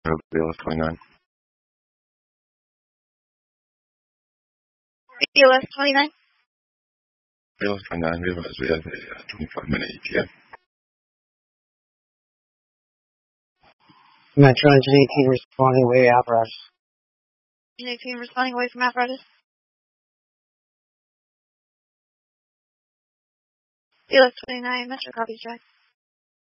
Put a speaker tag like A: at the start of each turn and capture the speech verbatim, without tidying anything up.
A: B L S twenty-nine.
B: B L S twenty-nine?
A: B L S twenty-nine, we have a, we have a twenty-five minute E T A.
C: Metro Engine eighteen responding away apparatus.
B: Engine eighteen responding away from apparatus. B L S twenty-nine, Metro copies, Jack.